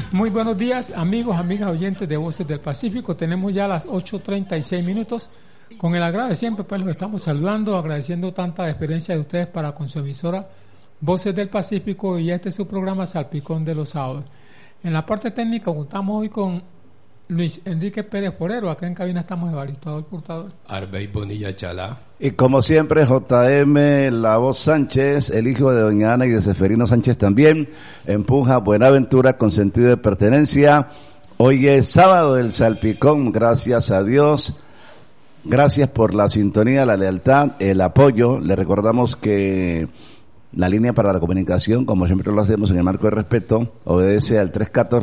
Muy buenos días, amigos, amigas oyentes de Voces del Pacífico. Tenemos ya las 8:36 minutos. Con el agrado de siempre, pues los estamos saludando, agradeciendo tanta experiencia de ustedes para con su emisora Voces del Pacífico, y este es su programa Salpicón de los sábados. En la parte técnica contamos hoy con Luis Enrique Pérez Forero. Acá en cabina estamos Evaristo el Portador, Arbey Bonilla Chalá. Y como siempre, JM La Voz Sánchez, el hijo de doña Ana y de Seferino Sánchez también, empuja Buenaventura con sentido de pertenencia. Hoy es sábado del Salpicón, gracias a Dios. Gracias por la sintonía, la lealtad, el apoyo. Le recordamos que la línea para la comunicación, como siempre lo hacemos en el marco de respeto, obedece al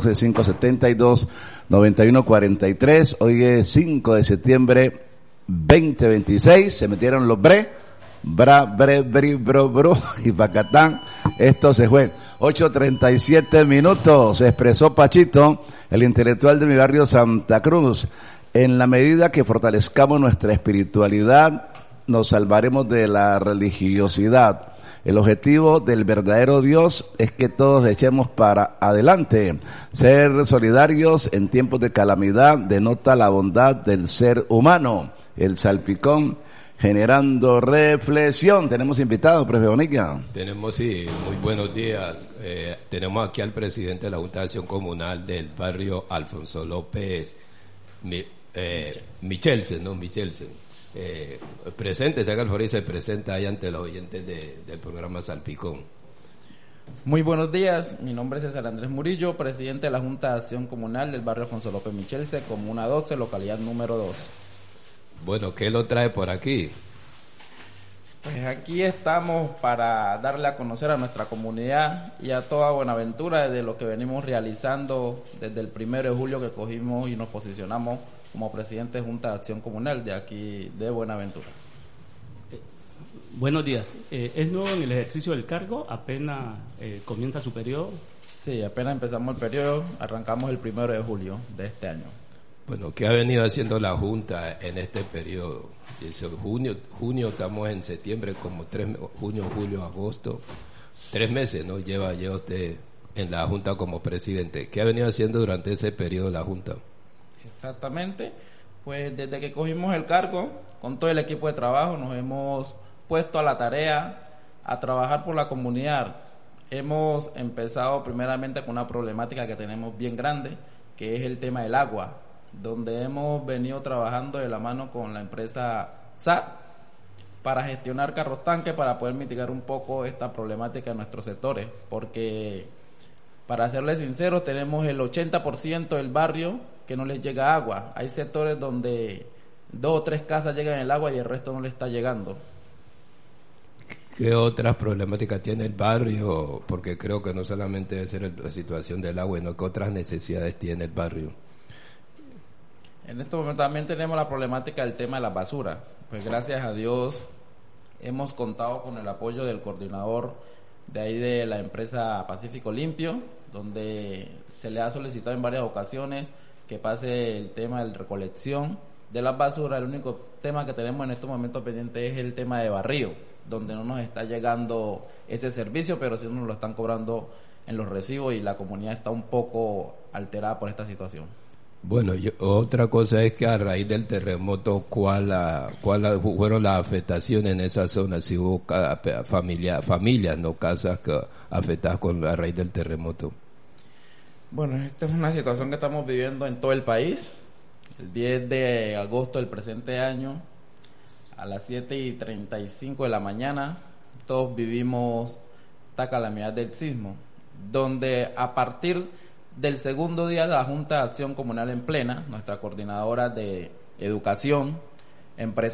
314-572-9143. Hoy es 5 de septiembre 2026. Se metieron los bra, bre, bri, bro, y Pacatán. Esto se fue. 8:37 minutos. Se expresó Pachito, el intelectual de mi barrio Santa Cruz. En la medida que fortalezcamos nuestra espiritualidad, nos salvaremos de la religiosidad. El objetivo del verdadero Dios es que todos echemos para adelante. Ser solidarios en tiempos de calamidad denota la bondad del ser humano. El Salpicón generando reflexión. Tenemos invitados, profe Bonilla. Tenemos, sí, muy buenos días. Tenemos aquí al presidente de la Junta de Acción Comunal del barrio Alfonso López, Michelsen. Presente, se haga el favor y se presenta ahí ante los oyentes del programa Salpicón. Muy buenos días, mi nombre es César Andrés Murillo, presidente de la Junta de Acción Comunal del barrio Alfonso López Michelsen, Comuna 12, localidad número 2. Bueno, ¿qué lo trae por aquí? Pues aquí estamos para darle a conocer a nuestra comunidad y a toda Buenaventura de lo que venimos realizando desde el 1 de julio que cogimos y nos posicionamos como presidente de Junta de Acción Comunal de aquí de Buenaventura. Buenos días. ¿Es nuevo en el ejercicio del cargo? ¿Apenas comienza su periodo? Sí, apenas empezamos el periodo, arrancamos el 1 de julio de este año. Bueno, ¿qué ha venido haciendo la Junta en este periodo? Junio, estamos en septiembre, como junio, julio, agosto, 3 meses, ¿no? Lleva usted en la Junta como presidente. ¿Qué ha venido haciendo durante ese periodo la Junta? Exactamente, pues desde que cogimos el cargo, con todo el equipo de trabajo, nos hemos puesto a la tarea a trabajar por la comunidad. Hemos empezado primeramente con una problemática que tenemos bien grande, que es el tema del agua, donde hemos venido trabajando de la mano con la empresa SAT para gestionar carros tanques para poder mitigar un poco esta problemática en nuestros sectores, porque para serles sinceros tenemos el 80% del barrio que no les llega agua. Hay sectores donde 2 o 3 casas llegan el agua y el resto no le está llegando. ¿Qué otras problemáticas tiene el barrio? Porque creo que no solamente debe ser la situación del agua, sino que otras necesidades tiene el barrio. En este momento también tenemos la problemática del tema de la basura. Pues gracias a Dios hemos contado con el apoyo del coordinador de ahí de la empresa Pacífico Limpio, donde se le ha solicitado en varias ocasiones que pase el tema de recolección de las basuras. El único tema que tenemos en estos momentos pendiente es el tema de barrio, donde no nos está llegando ese servicio, pero sí nos lo están cobrando en los recibos y la comunidad está un poco alterada por esta situación. Bueno, otra cosa es que a raíz del terremoto, ¿cuál fueron las afectaciones en esa zona? Si hubo familias, no casas afectadas a raíz del terremoto. Bueno, esta es una situación que estamos viviendo en todo el país. El 10 de agosto del presente año, a las 7:35 de la mañana, todos vivimos esta calamidad del sismo, donde a partir del segundo día de la Junta de Acción Comunal en plena, nuestra coordinadora de educación, empresa